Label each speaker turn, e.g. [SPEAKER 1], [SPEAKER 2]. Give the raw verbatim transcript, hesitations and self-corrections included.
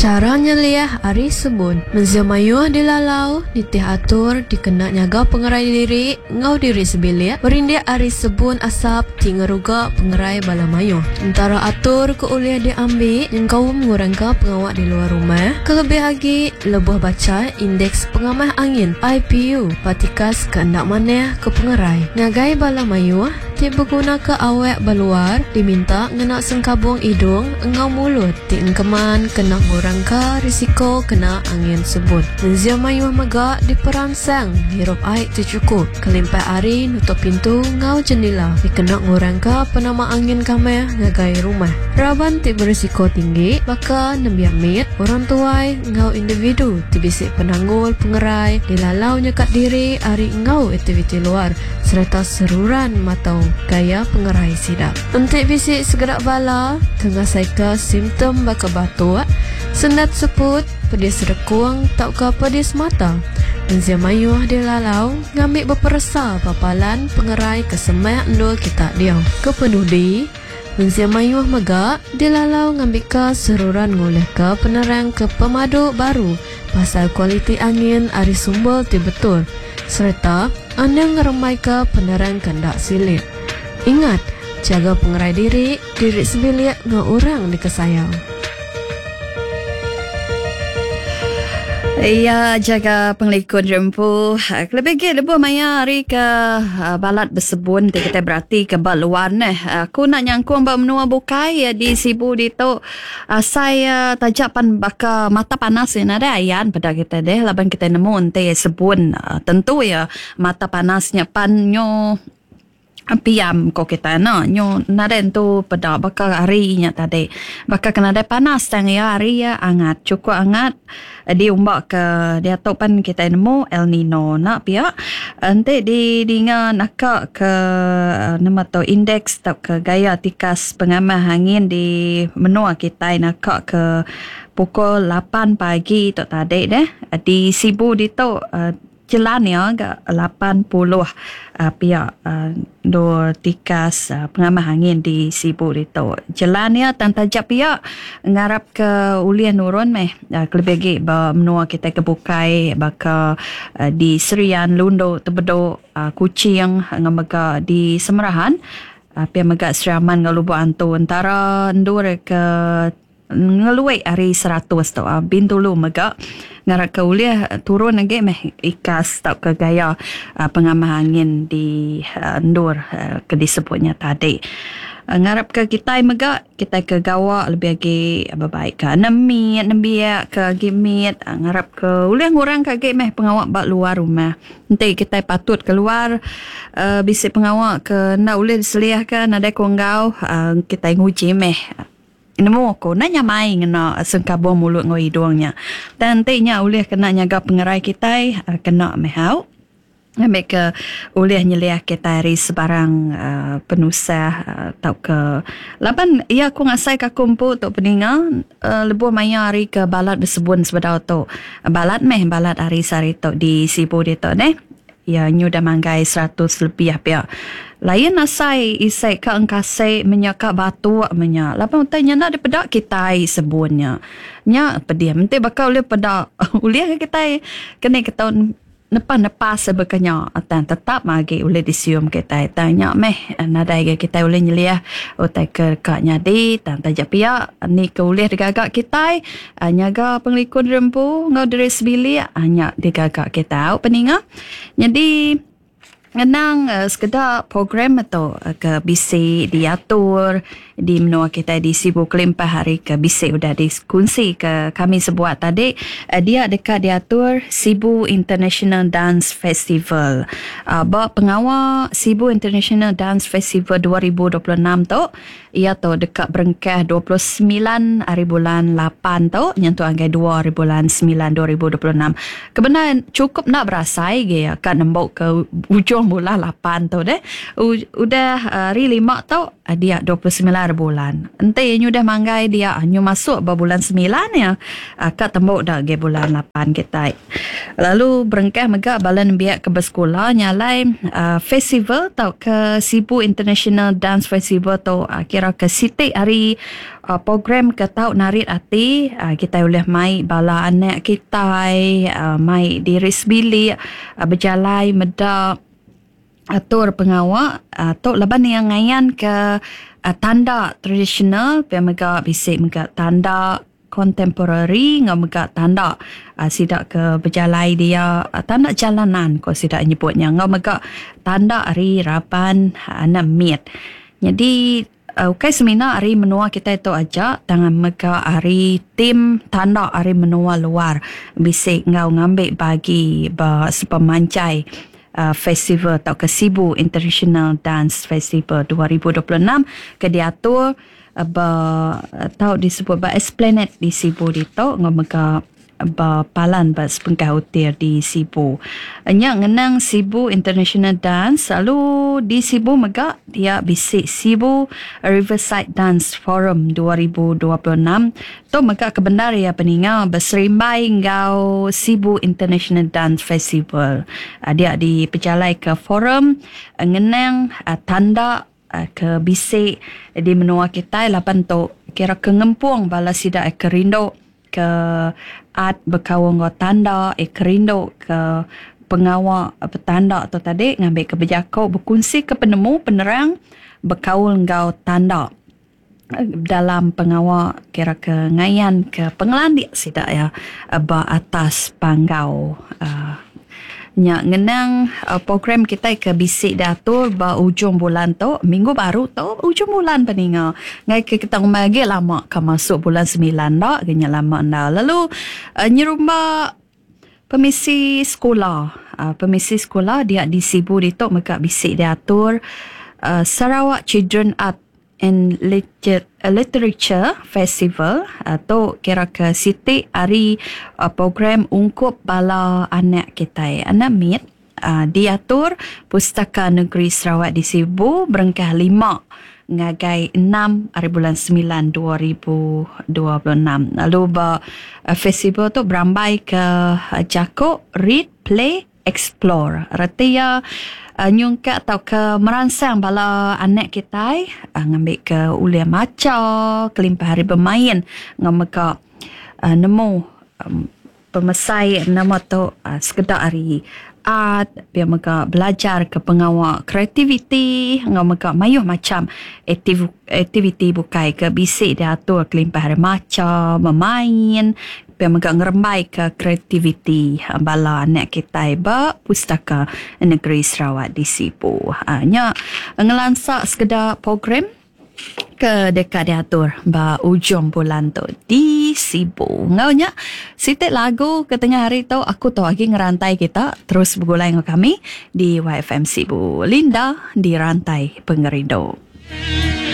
[SPEAKER 1] Cara nyeliah ari sebun. Menziamayuh dilalau, ditih atur, dikena nyaga pengerai diri, ngau diri sebilik, berindia ari sebun asap, tingeruga pengerai balamayuh. Antara atur ke uliah diambil, yang kau mengurangkan pengawak di luar rumah. Kelebih lagi, lebuh baca indeks pengamah angin I P U, patikas keendak maneh ke pengerai. Ngagai balamayuh, ti berguna ke awak baluar, diminta ngena sengkabung hidung, engau mulut, ti engkeman kena ngurangka risiko kena angin sebun. Menziam mayuh megak diperangsang, hirup air tu cukup. Kelimpai ari nutup pintu ngau jendela, dikena ngurangka penama angin kameh ngagai rumah. Raban ti berisiko tinggi, baka nembiak mit, orang tuai ngau individu, ti bisik penanggul pengerai, dilalau nyekat diri ari ngau aktiviti luar, serta seruran matau gaya pengerai sidak. Entik bisik segerak bala, kengasai ke simptom baka batuk, sendat seput, pedis rekung, tak ke pedis mata. Menziam mayuh dilalau, ngambil berperasa papalan pengerai kesemak endul kita dia. Kepenudi, menziam mayuh megak, dilalau ngambil ke seruran ngoleh ke penerang ke pemadu baru, pasal kualiti angin ari sumber ti betul. Serta anda ngeremai ke penerang kendak silit. Ingat, jaga pengerai diri, diri sebilik ngau orang dikesayang.
[SPEAKER 2] Ya, jaga pengelikun jempu. Lebih ke lebuh maya hari ke uh, balat bersebun ti kita berarti ke bal luar neh. Aku nak nyangkung ba menua bukai ya di Sibu di tu. Uh, saya tajapan baka mata panas ni ada ayan pada kita deh laban kita nemu ente sebun. Uh, tentu ya mata panasnya panyo piam ko kita na nyo naren tu pada baka hari nya tadi baka kena ada panas tang ya hari ya angat cukup angat di umbak ke dia topan kita nemu El Nino nak pia ante di dengan akak ke nama tu indeks tak ke gaya tikas pengamah angin di menua kita nakak ke pukul lapan pagi tu tadi deh di Sibu di tu uh, jelannya ke lapan puluh uh, pihak uh, do tikas uh, pengamah angin di Sibu itu. Jelannya tantajak pihak ngarap ke ulian nurun meh uh, kelebih ba menua kita kebukai baka uh, di Serian Lundo tebedo uh, Kucing ngamega di Semerahan uh, pihak megak Seriaman ngalubu antu antara ndur ke ngeluai hari seratus tu uh, bintulu megak ngarak ke uliah turun lagi meh ikas tak ke gaya uh, pengamah angin di uh, Ndur uh, ke disebutnya tadi. Uh, ngarap ke kita megak kita ke gawa lebih lagi uh, baik ke nemit nembiak ke gimit uh, ngarap ke uliah ngurang ke ge meh pengawak bak luar rumah. Nanti kita patut keluar uh, bisik pengawak ke nak uliah diseliah ke nadai konggau uh, kita nguji meh nemu ko nak nyamai ngena sengkabung mulut ngoi hidungnya dan nantinya ulih kena nyaga pengerai kita kena mehau ambil ke ulih nyeliah kita hari sebarang uh, penusah uh, tau ke lapan ya aku ngasai ka kumpu tok peninga uh, lebuh maya hari ke balat bersebun sebadau tok balat meh balat hari sari tok di Sibu di tok neh ya nyu dah manggai seratus lebih pia lain asai isai ka engkasai menyaka batu menya lapan tanya nak daripada kita sebunnya nya pediam ente bakal oleh pada uliah kita kena ketahun nepa-nepa sebekanya atan tetap magi oleh disium kita tanya meh nadai kita oleh nyeliah utai ke kaknya di tan tajak pia ni ke oleh digagak kita nyaga pengelikun rempu ngau dari sebili hanya digagak kita peninga jadi ngenang uh, sekedar program atau uh, ke bisi diatur di menua kita di Sibu Kelimpah hari ke bisi sudah diskusi ke kami sebuat tadi uh, dia dekat diatur Sibu International Dance Festival uh, bak pengawal Sibu International Dance Festival dua ribu dua puluh enam tu ia tu dekat berengkah dua puluh sembilan hari bulan lapan tu nyentuh angkai dua hari bulan sembilan dua ribu dua puluh enam kebenaran cukup nak berasai ge kan nembok ke ujung ujung bulan lapan tu deh. U- udah hari lima tu uh, dia dua puluh sembilan bulan. Ente yang udah manggai dia nyu masuk ba bulan sembilan ya. Uh, kat tembok dah ge bulan lapan kita. Lalu berengkah mega balan biak ke bersekolah nyalai uh, festival tau ke Sibu International Dance Festival tu uh, kira ke sitik hari uh, program ke tau narit ati uh, kita boleh mai bala anak kita uh, mai di risbili uh, berjalai medak atur pengawak uh, tu laban yang ngayan ke uh, tanda tradisional pe mega bisik mega tanda contemporary ngau mega tanda uh, sidak ke berjalai dia uh, tanda jalanan ko sidak nyebutnya ngau mega tanda hari rapan uh, namit. Jadi uh, okay semina hari menua kita itu aja tangan mega hari tim tanda hari menua luar bisik ngau ngambil bagi ba sepemancai uh, festival atau ke Sibu International Dance Festival dua ribu dua puluh enam ke diatur ba tau disebut ba Esplanade di Sibu dito ngomega ba palan ba sepengkah hotel di Sibu. Nya ngenang Sibu International Dance lalu di Sibu mega dia bisik Sibu Riverside Dance Forum dua ribu dua puluh enam tu mega kebenar ya peninga berserimbai ngau Sibu International Dance Festival. Dia di pejalai ke forum ngenang tanda ke bisik di menua kita lapan tu kira kengempung bala sida ekerindo ke at berkawang go tanda ekerindo ke pengawal petanda tu tadi ngambil ke berjakau berkongsi ke penemu penerang berkaul ngau tanda dalam pengawal kira ke ngayan ke pengelandik sida ya ba atas panggau uh, nya ngenang uh, program kita ke bisik datur ba ujung bulan tu minggu baru tu ujung bulan peninga ngai ke kita magi lama ke masuk bulan sembilan dak genya lama dah lalu uh, nyerumba pemisi sekolah uh, pemisi sekolah dia di Sibu ditok mega bisik diatur uh, Sarawak Children Art and Liter- Literature Festival atau kira ke sitik hari uh, program ungkup bala anak kita anak mit uh, diatur Pustaka Negeri Sarawak di Sibu berengkah lima ngagai enam hari bulan sembilan dua ribu dua puluh enam lalu ba uh, festival tu berambai ke uh, Jakok Read Play Explore artinya Uh, nyungka atau ke merangsang bala anak kita uh, ngambil ke ulian maca kelimpah hari bermain ngam ke uh, nemu um, pemesai nama tu uh, sekedar hari art biar mereka belajar ke pengawal kreativiti ngam mereka mayuh macam aktiv, aktiviti bukai ke bisik diatur kelimpah hari maca memain biar mereka ngerembai ke kreativiti bala anak kita ba Pustaka Negeri Sarawak di Sibu. Hanya ngelansak sekedar program ke dekat diatur ba ujung bulan tu di Sibu. Ngaunya sitik lagu ke tengah hari tu aku tu lagi ngerantai kita terus bergulai dengan kami di Y F M Sibu. Linda di rantai Pengerindo.